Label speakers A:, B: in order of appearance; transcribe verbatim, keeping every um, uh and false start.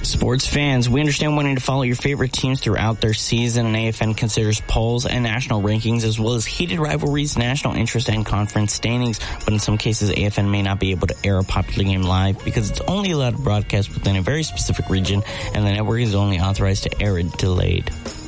A: Sports fans, we understand wanting to follow your favorite teams throughout their season, and A F N considers polls and national rankings as well as heated rivalries, national interest, and conference standings. But in some cases, A F N may not be able to air a popular game live because it's only allowed to broadcast within a very specific region, and the network is only authorized to air it delayed.